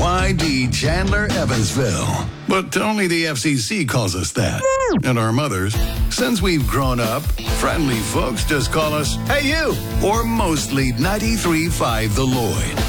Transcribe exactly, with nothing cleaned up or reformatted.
Y D Chandler Evansville. But only the F C C calls us that. And our mothers, since we've grown up, friendly folks just call us, "Hey you!" Or mostly ninety-three point five The Lloyd.